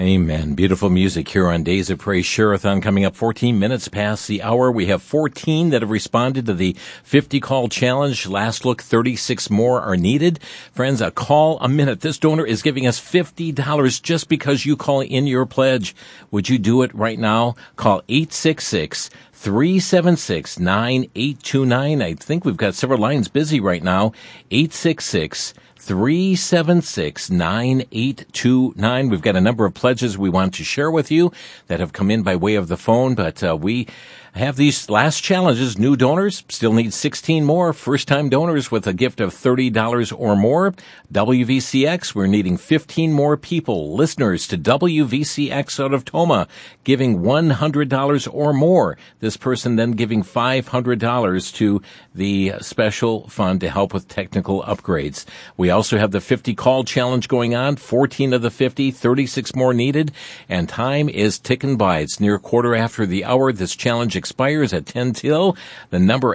Amen. Beautiful music here on Days of Praise Share-a-thon. Coming up 14 minutes past the hour. We have 14 that have responded to the 50 call challenge. Last look, 36 more are needed. Friends, a call a minute. This donor is giving us $50 just because you call in your pledge. Would you do it right now? Call 866-376-9829. I think we've got several lines busy right now. 866-376-9829. We've got a number of pledges we want to share with you that have come in by way of the phone, but we have these last challenges. New donors still need 16 more. First-time donors with a gift of $30 or more. WVCX, we're needing 15 more people. Listeners to WVCX out of Toma giving $100 or more. This person then giving $500 to the special fund to help with technical upgrades. We also have the 50 call challenge going on. 14 of the 50, 36 more needed, and time is ticking by. It's near quarter after the hour. This challenge expires at 10 till. The number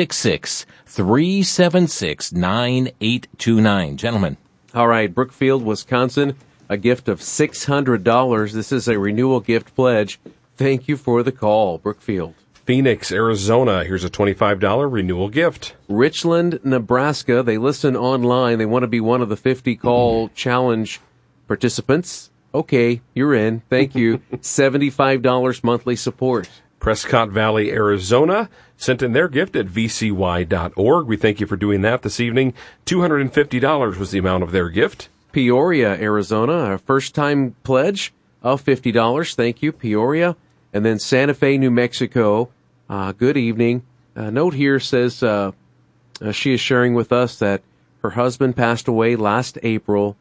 866-376-9829. Gentlemen. All right, Brookfield, Wisconsin, a gift of $600. This is a renewal gift pledge. Thank you for the call, Brookfield. Phoenix, Arizona, here's a $25 renewal gift. Richland, Nebraska, they listen online. They want to be one of the 50 call challenge participants. Okay, you're in. Thank you. $75 monthly support. Prescott Valley, Arizona, sent in their gift at vcy.org. We thank you for doing that this evening. $250 was the amount of their gift. Peoria, Arizona, a first-time pledge of $50. Thank you, Peoria. And then Santa Fe, New Mexico, good evening. A note here says she is sharing with us that her husband passed away last April.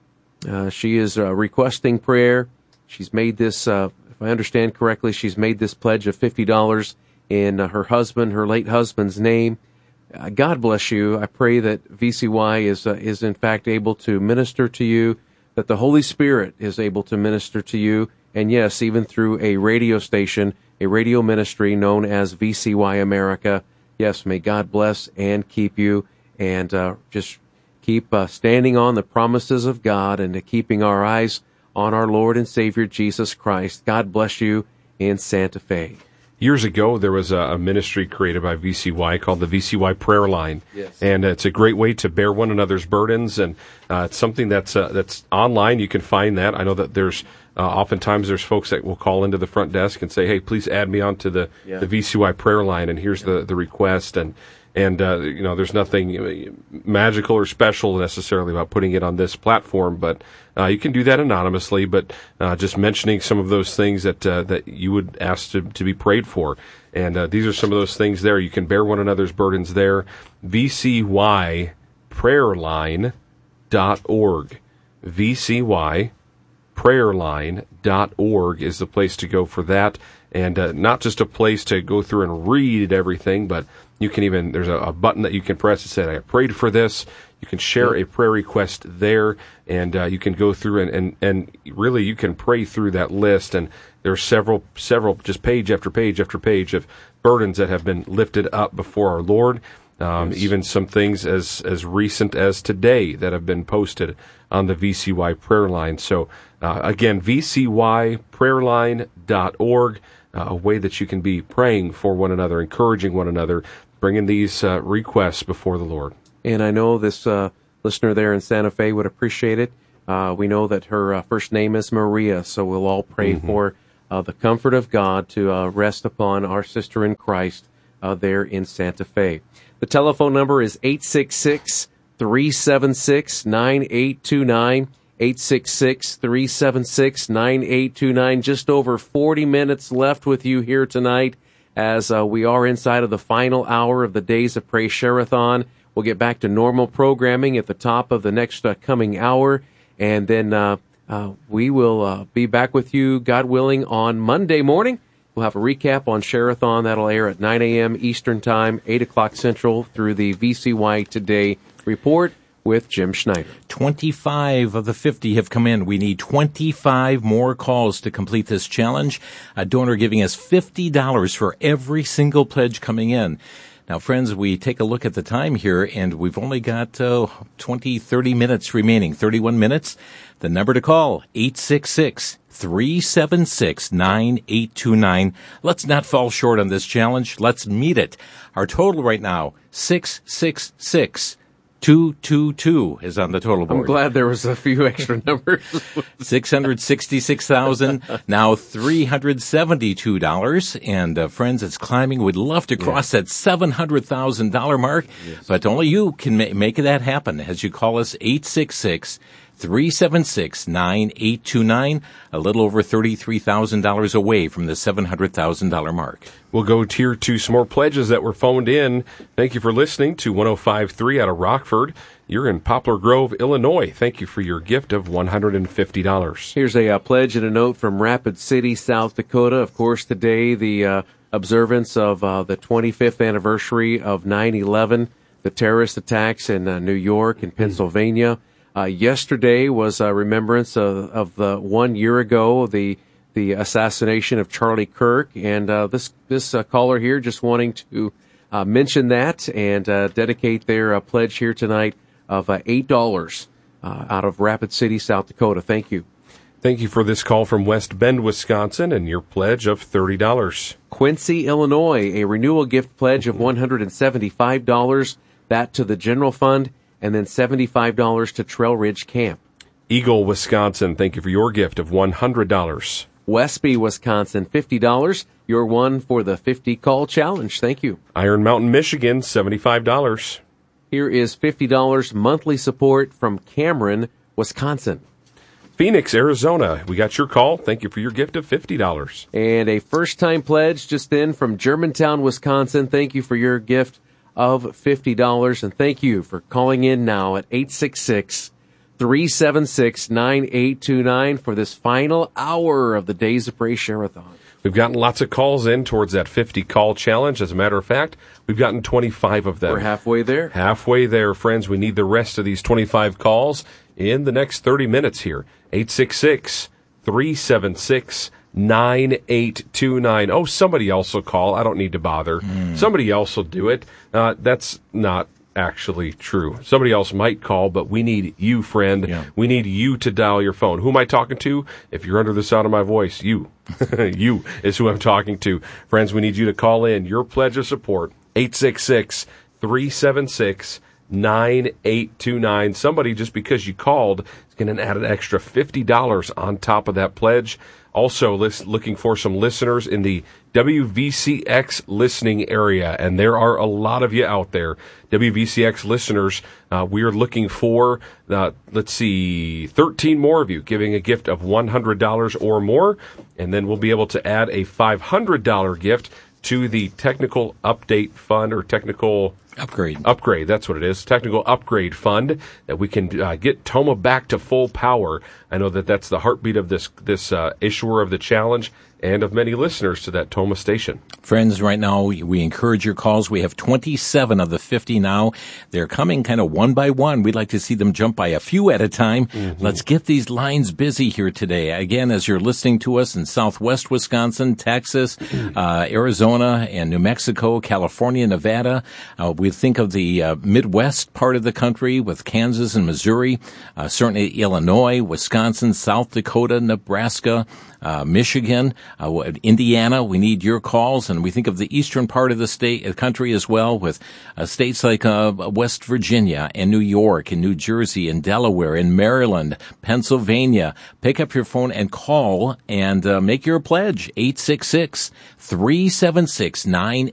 She is requesting prayer. She's made this, if I understand correctly, she's made this pledge of $50 in her late husband's name. God bless you. I pray that VCY is in fact able to minister to you, that the Holy Spirit is able to minister to you, and yes, even through a radio station, a radio ministry known as VCY America. Yes, may God bless and keep you, and just keep standing on the promises of God and keeping our eyes on our Lord and Savior Jesus Christ. God bless you in Santa Fe. Years ago, there was a ministry created by VCY called the VCY Prayer Line. Yes. And it's a great way to bear one another's burdens, and it's something that's online. You can find that. I know that there's oftentimes there's folks that will call into the front desk and say, hey, please add me onto the VCY Prayer Line, and here's the request. And there's nothing magical or special necessarily about putting it on this platform, but you can do that anonymously. But just mentioning some of those things that you would ask to be prayed for, and these are some of those things there. You can bear one another's burdens there. VCYPrayerline.org. VCYPrayerline.org is the place to go for that, and not just a place to go through and read everything, but you can even, there's a button that you can press that says, I prayed for this. You can share a prayer request there, and you can go through and really you can pray through that list. And there are several, just page after page after page of burdens that have been lifted up before our Lord. Even some things as recent as today that have been posted on the VCY prayer line. So, again, VCYprayerline.org, a way that you can be praying for one another, encouraging one another, bringing these requests before the Lord. And I know this listener there in Santa Fe would appreciate it. We know that her first name is Maria, so we'll all pray for the comfort of God to rest upon our sister in Christ there in Santa Fe. The telephone number is 866-376-9829, 866-376-9829. Just over 40 minutes left with you here tonight as we are inside of the final hour of the Days of Praise Share-a-thon. We'll get back to normal programming at the top of the next coming hour, and then we will be back with you, God willing, on Monday morning. We'll have a recap on Share-a-thon. That'll air at 9 a.m. Eastern Time, 8 o'clock Central, through the VCY Today report with Jim Schneider. 25 of the 50 have come in. We need 25 more calls to complete this challenge. A donor giving us $50 for every single pledge coming in. Now, friends, we take a look at the time here, and we've only got 30 minutes remaining, 31 minutes. The number to call, 866-376-9829. Let's not fall short on this challenge. Let's meet it. Our total right now, 666-222 is on the total board. I'm glad there was a few extra numbers. $666,000, now $372. And friends, it's climbing. We'd love to cross that $700,000 mark, but only you can make that happen as you call us 866-376-9829, a little over $33,000 away from the $700,000 mark. We'll go tier 2, some more pledges that were phoned in. Thank you for listening to 105.3 out of Rockford. You're in Poplar Grove, Illinois. Thank you for your gift of $150. Here's a pledge and a note from Rapid City, South Dakota. Of course, today the observance of the 25th anniversary of 9/11, the terrorist attacks in New York and Pennsylvania. Yesterday was a remembrance of the 1 year ago, the assassination of Charlie Kirk, and this caller here just wanting to mention that and dedicate their pledge here tonight of $8 out of Rapid City, South Dakota. Thank you. Thank you for this call from West Bend, Wisconsin, and your pledge of $30. Quincy, Illinois, a renewal gift pledge of $175, that to the general fund, and then $75 to Trail Ridge Camp. Eagle, Wisconsin, thank you for your gift of $100. Westby, Wisconsin, $50. Your one for the 50 call challenge. Thank you. Iron Mountain, Michigan, $75. Here is $50 monthly support from Cameron, Wisconsin. Phoenix, Arizona, we got your call. Thank you for your gift of $50. And a first-time pledge just in from Germantown, Wisconsin. Thank you for your gift of $50. And thank you for calling in now at 866-376-9829 for this final hour of the Days of Praise Share-a-thon. We've gotten lots of calls in towards that 50 call challenge. As a matter of fact, we've gotten 25 of them. We're halfway there. Halfway there, friends. We need the rest of these 25 calls in the next 30 minutes here. 866-376-9829. Oh, somebody else will call. I don't need to bother. Somebody else will do it. That's not actually true. Somebody else might call, but we need you, friend. Yeah. We need you to dial your phone. Who am I talking to? If you're under the sound of my voice, you. You is who I'm talking to. Friends, we need you to call in your pledge of support. 866-376-9829. Somebody, just because you called, is going to add an extra $50 on top of that pledge. Also, looking for some listeners in the WVCX listening area, and there are a lot of you out there. WVCX listeners, we are looking for, 13 more of you giving a gift of $100 or more, and then we'll be able to add a $500 gift to the Technical Update Fund, or Technical Upgrade, that's what it is. Technical Upgrade Fund, that we can get Toma back to full power. I know that that's the heartbeat of this issuer of the challenge and of many listeners to that Toma station. Friends, right now, we encourage your calls. We have 27 of the 50 now. They're coming kind of one by one. We'd like to see them jump by a few at a time. Mm-hmm. Let's get these lines busy here today. Again, as you're listening to us in Southwest Wisconsin, Texas, Arizona, and New Mexico, California, Nevada, we think of the Midwest part of the country with Kansas and Missouri, certainly Illinois, Wisconsin, South Dakota, Nebraska, Michigan, Indiana. We need your calls, and we think of the eastern part of the country as well, with states like West Virginia and New York and New Jersey and Delaware and Maryland, Pennsylvania. Pick up your phone and call and make your pledge. 866-376-9829.